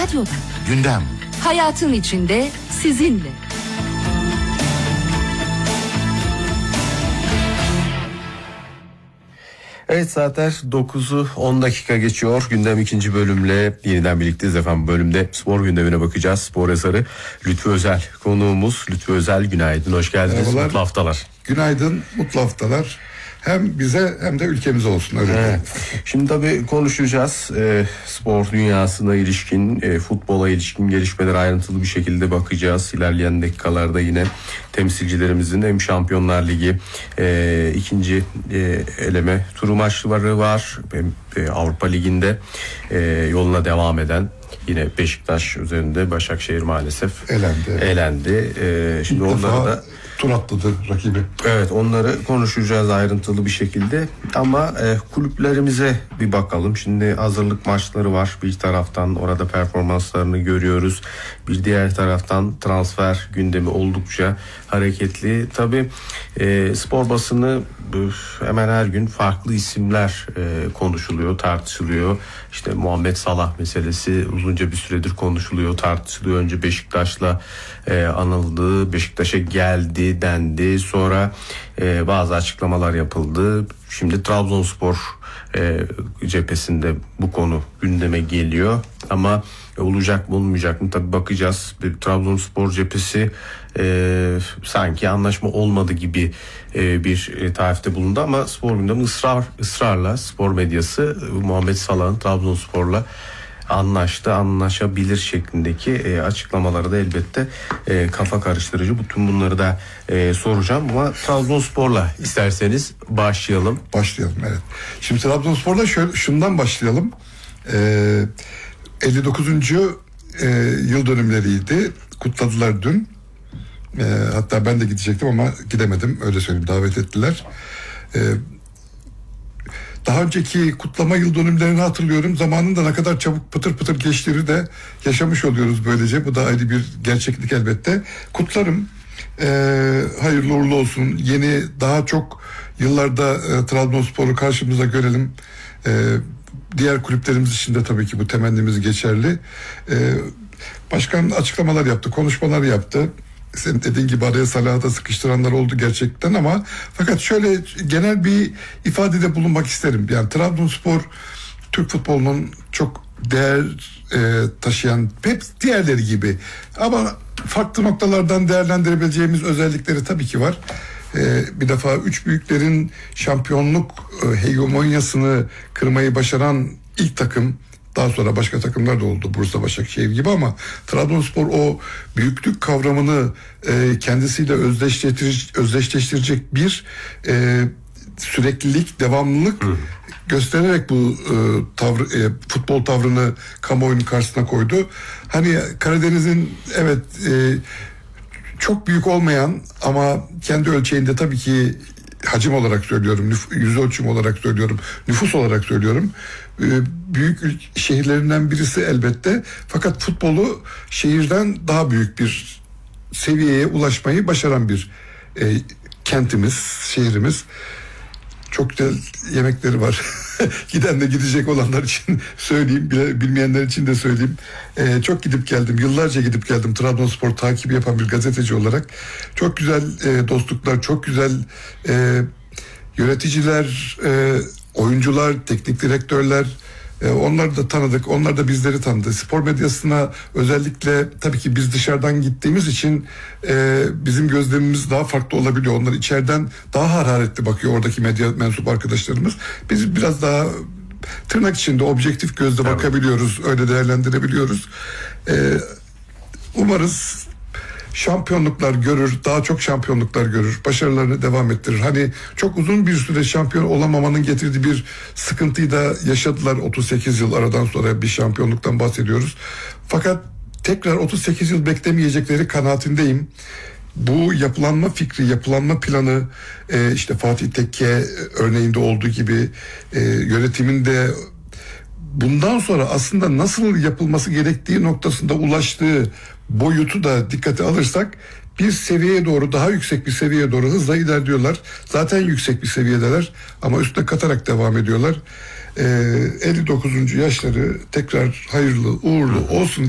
Radyoda. Gündem. Hayatın içinde sizinle. Evet, saatler 9'u 10 dakika geçiyor. Gündem ikinci bölümle yeniden birlikteyiz efendim. Bölümde spor gündemine bakacağız. Spor yazarı Lütfü Özel konuğumuz. Lütfü Özel, günaydın, hoş geldiniz. Merhabalar. Mutlu haftalar. Günaydın, mutlu haftalar. Hem bize hem de ülkemize olsun. Öyle evet. Şimdi tabii konuşacağız. Spor dünyasına ilişkin, futbola ilişkin gelişmeleri ayrıntılı bir şekilde bakacağız. İlerleyen dakikalarda yine temsilcilerimizin hem Şampiyonlar Ligi ikinci eleme turu maçları var. Hem Avrupa Ligi'nde yoluna devam eden, yine Beşiktaş üzerinde Başakşehir maalesef elendi. Şimdi onları da tur atladı rakibi. Evet, onları konuşacağız ayrıntılı bir şekilde. Ama kulüplerimize bir bakalım. Şimdi hazırlık maçları var. Bir taraftan orada performanslarını görüyoruz. Bir diğer taraftan transfer gündemi oldukça hareketli. Tabii spor basını hemen her gün farklı isimler konuşuluyor, tartışılıyor. İşte Muhammed Salah meselesi uzunca bir süredir konuşuluyor, tartışılıyor. Önce Beşiktaş'la anıldı, Beşiktaş'a geldi dendi. Sonra bazı açıklamalar yapıldı. Şimdi Trabzonspor cephesinde bu konu gündeme geliyor. Ama olacak mı olmayacak mı tabii bakacağız. Trabzonspor cephesi sanki anlaşma olmadı gibi bir tarifte bulundu ama spor gündemi ısrarla spor medyası Muhammed Salah'ın Trabzonspor'la anlaşabilir şeklindeki açıklamaları da elbette kafa karıştırıcı. Bütün bunları da soracağım ama Trabzonspor'la isterseniz başlayalım. Başlayalım, evet. Şimdi Trabzonspor'la şundan başlayalım. 59. Yıl dönümleriydi. Kutladılar dün. Hatta ben de gidecektim ama gidemedim. Öyle söyleyeyim, davet ettiler. Daha önceki kutlama yıl dönümlerini hatırlıyorum. Zamanında ne kadar çabuk pıtır pıtır geçtiğini de yaşamış oluyoruz böylece. Bu da ayrı bir gerçeklik elbette. Kutlarım. Hayırlı uğurlu olsun. Yeni, daha çok yıllarda Trabzonspor'u karşımıza görelim. Diğer kulüplerimiz için de tabii ki bu temennimiz geçerli. Başkan açıklamalar yaptı, konuşmalar yaptı. Senin dediğin gibi araya Salah'ı da sıkıştıranlar oldu gerçekten ama fakat şöyle genel bir ifadede bulunmak isterim. Yani Trabzonspor Türk futbolunun çok değer taşıyan, hep diğerleri gibi ama farklı noktalardan değerlendirebileceğimiz özellikleri tabii ki var. Bir defa üç büyüklerin şampiyonluk hegemonyasını kırmayı başaran ilk takım. Daha sonra başka takımlar da oldu, Bursa, Başakşehir gibi, ama Trabzonspor o büyüklük kavramını kendisiyle özdeşleştirecek bir süreklilik, devamlılık göstererek bu futbol tavrını kamuoyunun karşısına koydu. Hani Karadeniz'in çok büyük olmayan ama kendi ölçeğinde tabii ki hacim olarak söylüyorum, yüz ölçüm olarak söylüyorum, nüfus olarak söylüyorum, büyük şehirlerinden birisi elbette. Fakat futbolu şehirden daha büyük bir seviyeye ulaşmayı başaran bir kentimiz, şehrimiz. Çok güzel yemekleri var. Giden de gidecek olanlar için söyleyeyim, bilmeyenler için de söyleyeyim. Çok gidip geldim, yıllarca gidip geldim Trabzonspor takibi yapan bir gazeteci olarak. Çok güzel dostluklar, çok güzel yöneticiler, oyuncular, teknik direktörler. Onları da tanıdık, onlar da bizleri tanıdı. Spor medyasına özellikle tabii ki biz dışarıdan gittiğimiz için bizim gözlemimiz daha farklı olabiliyor. Onlar içeriden daha hararetli bakıyor, oradaki medya mensup arkadaşlarımız. Biz biraz daha tırnak içinde objektif gözle bakabiliyoruz, öyle değerlendirebiliyoruz. Umarız şampiyonluklar görür, daha çok şampiyonluklar görür, başarılarını devam ettirir. Hani çok uzun bir süre şampiyon olamamanın getirdiği bir sıkıntıyı da yaşadılar. 38 yıl aradan sonra bir şampiyonluktan bahsediyoruz. Fakat tekrar 38 yıl beklemeyecekleri kanaatindeyim. Bu yapılanma fikri, yapılanma planı, işte Fatih Tekke örneğinde olduğu gibi yönetimin de bundan sonra aslında nasıl yapılması gerektiği noktasında ulaştığı boyutu da dikkate alırsak bir seviyeye doğru, daha yüksek bir seviyeye doğru hızla ilerliyorlar. Zaten yüksek bir seviyedeler ama üstüne katarak devam ediyorlar. 59. yaşları tekrar hayırlı uğurlu olsun.